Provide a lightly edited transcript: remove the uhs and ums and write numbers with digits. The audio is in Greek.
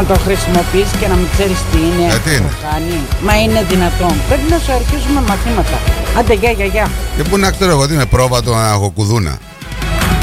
να το χρησιμοποιείς και να μην ξέρεις τι είναι. Τι είναι? Κάνει. Μα είναι δυνατόν? Πρέπει να σου αρχίσουμε μαθήματα. Άντε, γεια. Και πού να ξέρω εγώ τι είναι πρόβατο, αγοκουδούνα.